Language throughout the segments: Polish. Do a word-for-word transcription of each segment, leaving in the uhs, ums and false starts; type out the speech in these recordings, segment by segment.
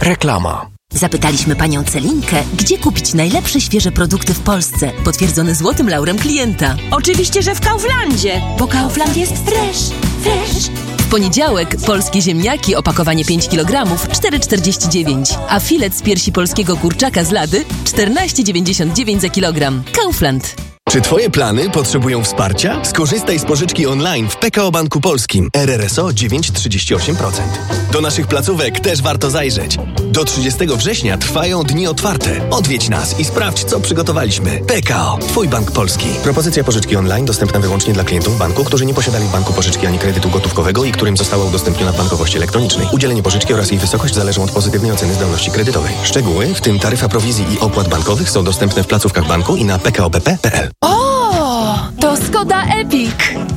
Reklama. Zapytaliśmy panią Celinkę, gdzie kupić najlepsze świeże produkty w Polsce, potwierdzone złotym laurem klienta. Oczywiście, że w Kauflandzie, bo Kaufland jest fresh, fresh. W poniedziałek polskie ziemniaki, opakowanie pięć kilogramów, cztery czterdzieści dziewięć, a filet z piersi polskiego kurczaka z Lady czternaście dziewięćdziesiąt dziewięć za kilogram. Kaufland. Czy Twoje plany potrzebują wsparcia? Skorzystaj z pożyczki online w P K O Banku Polskim. R R S O dziewięć przecinek trzydzieści osiem procent. Do naszych placówek też warto zajrzeć. Do trzydziestego września trwają dni otwarte. Odwiedź nas i sprawdź, co przygotowaliśmy. P K O. Twój Bank Polski. Propozycja pożyczki online dostępna wyłącznie dla klientów banku, którzy nie posiadali w banku pożyczki ani kredytu gotówkowego i którym została udostępniona w bankowości elektronicznej. Udzielenie pożyczki oraz jej wysokość zależą od pozytywnej oceny zdolności kredytowej. Szczegóły, w tym taryfa prowizji i opłat bankowych, są dostępne w placówkach banku i na p k o b p kropka p l. O, to Skoda Epic.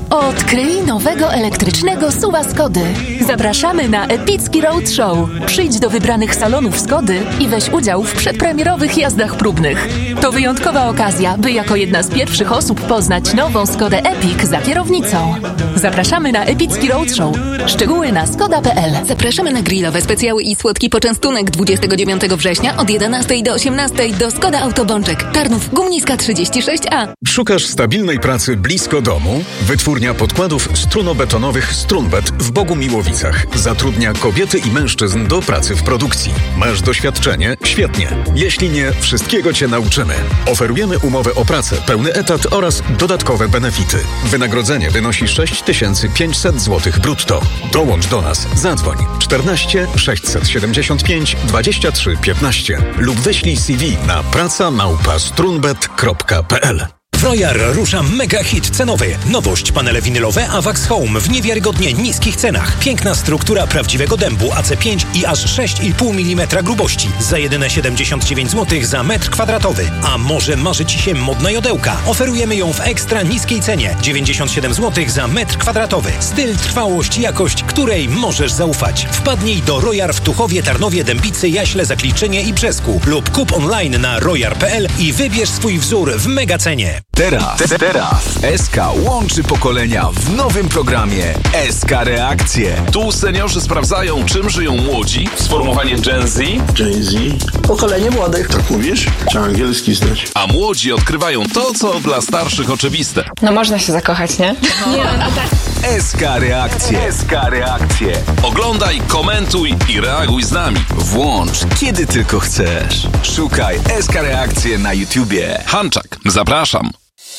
Odkryj nowego elektrycznego suwa Skody. Zapraszamy na epicki roadshow. Przyjdź do wybranych salonów Skody i weź udział w przedpremierowych jazdach próbnych. To wyjątkowa okazja, by jako jedna z pierwszych osób poznać nową Skodę Epic za kierownicą. Zapraszamy na epicki roadshow. Szczegóły na skoda kropka p l. Zapraszamy na grillowe specjały i słodki poczęstunek dwudziestego dziewiątego września od jedenastej do osiemnastej do Skoda Autobączek. Tarnów Gumniska trzydzieści sześć A. Szukasz stabilnej pracy blisko domu? Wytwórnia podkładów strunobetonowych Strunbet w Bogumiłowicach zatrudnia kobiety i mężczyzn do pracy w produkcji. Masz doświadczenie? Świetnie. Jeśli nie, wszystkiego Cię nauczymy. Oferujemy umowę o pracę, pełny etat oraz dodatkowe benefity. Wynagrodzenie wynosi sześć tysięcy pięćset złotych brutto. Dołącz do nas. Zadzwoń czternaście sześćset siedemdziesiąt pięć dwadzieścia trzy piętnaście lub wyślij C V na praca małpa strunbet kropka p l. W Royal rusza mega hit cenowy. Nowość: panele winylowe Avax Home w niewiarygodnie niskich cenach. Piękna struktura prawdziwego dębu A C pięć i aż sześć i pół milimetra grubości. Za jedyne siedemdziesiąt dziewięć złotych za metr kwadratowy. A może marzy Ci się modna jodełka? Oferujemy ją w ekstra niskiej cenie. dziewięćdziesiąt siedem złotych za metr kwadratowy. Styl, trwałość, jakość, której możesz zaufać. Wpadnij do Royal w Tuchowie, Tarnowie, Dębicy, Jaśle, Zakliczynie i Brzesku lub kup online na royal kropka p l i wybierz swój wzór w mega cenie. Teraz, te, teraz S K łączy pokolenia w nowym programie S K Reakcje. Tu seniorzy sprawdzają, czym żyją młodzi. Sformułowanie Gen Z. Gen Z. Pokolenie młodych. Tak mówisz? Trzeba angielski znać. A młodzi odkrywają to, co dla starszych oczywiste. No można się zakochać, nie? Nie, no tak. S K Reakcje. S K Reakcje. Oglądaj, komentuj i reaguj z nami. Włącz, kiedy tylko chcesz. Szukaj S K Reakcje na YouTubie. Hanczak, zapraszam.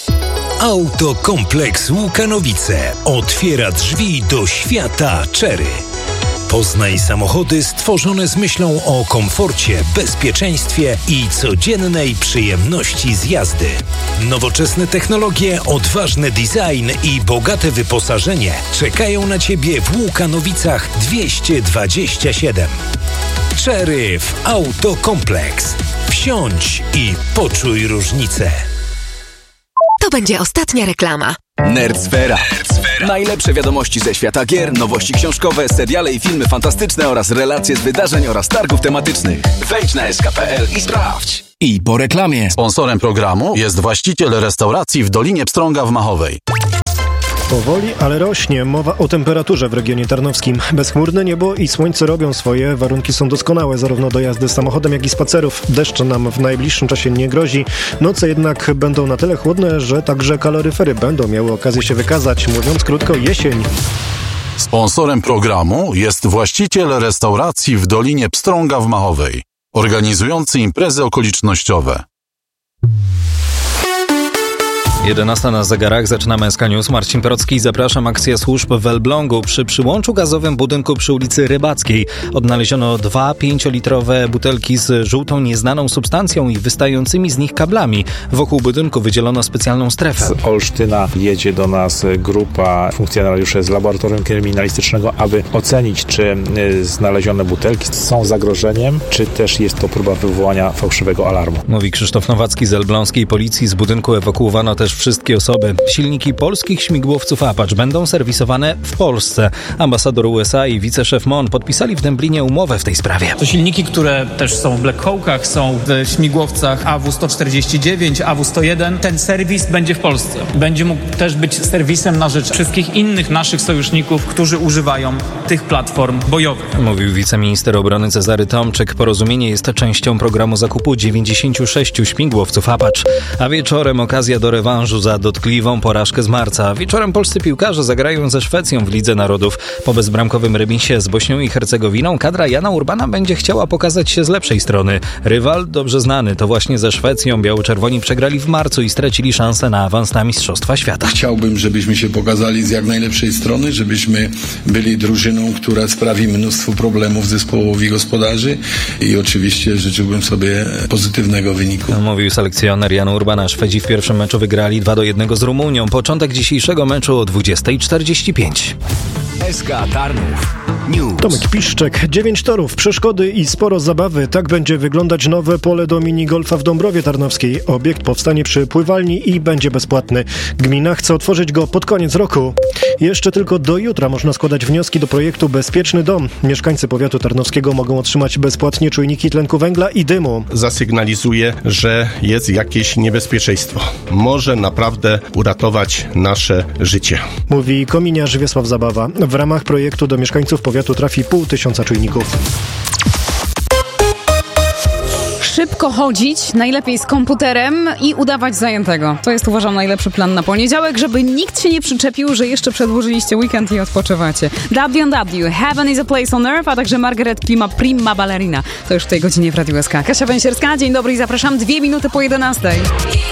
Autokompleks Łukanowice otwiera drzwi do świata Chery. Poznaj samochody stworzone z myślą o komforcie, bezpieczeństwie i codziennej przyjemności z jazdy. Nowoczesne technologie, odważny design i bogate wyposażenie czekają na Ciebie w Łukanowicach dwieście dwadzieścia siedem. Chery w Autokompleks. Wsiądź i poczuj różnicę. To będzie ostatnia reklama. Nerdsfera. Najlepsze wiadomości ze świata gier, nowości książkowe, seriale i filmy fantastyczne oraz relacje z wydarzeń oraz targów tematycznych. Wejdź na s k kropka p l i sprawdź. I po reklamie. Sponsorem programu jest właściciel restauracji w Dolinie Pstrąga w Machowej. Powoli, ale rośnie. Mowa o temperaturze w regionie tarnowskim. Bezchmurne niebo i słońce robią swoje. Warunki są doskonałe zarówno do jazdy samochodem, jak i spacerów. Deszcz nam w najbliższym czasie nie grozi. Noce jednak będą na tyle chłodne, że także kaloryfery będą miały okazję się wykazać. Mówiąc krótko, jesień. Sponsorem programu jest właściciel restauracji w Dolinie Pstrąga w Machowej, organizujący imprezy okolicznościowe. jedenasta na zegarach, zaczynamy S K News. Marcin Perocki, zapraszam. Akcja służb w Elblągu. Przy przyłączu gazowym budynku przy ulicy Rybackiej odnaleziono dwa pięciolitrowe butelki z żółtą nieznaną substancją i wystającymi z nich kablami. Wokół budynku wydzielono specjalną strefę. Z Olsztyna jedzie do nas grupa funkcjonariuszy z laboratorium kryminalistycznego, aby ocenić, czy znalezione butelki są zagrożeniem, czy też jest to próba wywołania fałszywego alarmu. Mówi Krzysztof Nowacki z elbląskiej policji. Z budynku ewakuowano też też wszystkie osoby. Silniki polskich śmigłowców Apache będą serwisowane w Polsce. Ambasador U S A i wiceszef M O N podpisali w Dęblinie umowę w tej sprawie. To silniki, które też są w Black Hawkach, są w śmigłowcach A W sto czterdzieści dziewięć, A W sto jeden. Ten serwis będzie w Polsce. Będzie mógł też być serwisem na rzecz wszystkich innych naszych sojuszników, którzy używają tych platform bojowych. Mówił wiceminister obrony Cezary Tomczyk. Porozumienie jest częścią programu zakupu dziewięćdziesięciu sześciu śmigłowców Apache. A wieczorem okazja do rewanżu za dotkliwą porażkę z marca. Wieczorem polscy piłkarze zagrają ze Szwecją w Lidze Narodów. Po bezbramkowym remisie z Bośnią i Hercegowiną kadra Jana Urbana będzie chciała pokazać się z lepszej strony. Rywal dobrze znany, to właśnie ze Szwecją biało-czerwoni przegrali w marcu i stracili szansę na awans na Mistrzostwa Świata. Chciałbym, żebyśmy się pokazali z jak najlepszej strony, żebyśmy byli drużyną, która sprawi mnóstwo problemów zespołowi gospodarzy i oczywiście życzyłbym sobie pozytywnego wyniku. Mówił selekcjoner Jan Urban. Szwedzi w pierwszym meczu wygrali dwa do jednego z Rumunią. Początek dzisiejszego meczu o dwudziesta czterdzieści pięć. S K Tarnów News. Tomek Piszczek, dziewięć torów, przeszkody i sporo zabawy. Tak będzie wyglądać nowe pole do minigolfa w Dąbrowie Tarnowskiej. Obiekt powstanie przy pływalni i będzie bezpłatny. Gmina chce otworzyć go pod koniec roku. Jeszcze tylko do jutra można składać wnioski do projektu Bezpieczny Dom. Mieszkańcy powiatu tarnowskiego mogą otrzymać bezpłatnie czujniki tlenku węgla i dymu. Zasygnalizuje, że jest jakieś niebezpieczeństwo. Może naprawdę uratować nasze życie. Mówi kominiarz Wiesław Zabawa. W ramach projektu do mieszkańców powiatu trafi pół tysiąca czujników. Szybko chodzić, najlepiej z komputerem i udawać zajętego. To jest, uważam, najlepszy plan na poniedziałek, żeby nikt się nie przyczepił, że jeszcze przedłużyliście weekend i odpoczywacie. W and W, Heaven is a Place on Earth, a także Margaret Klima, Prima Ballerina. To już w tej godzinie w Radiu S K. Kasia Węsierska, dzień dobry i zapraszam. Dwie minuty po jedenastej.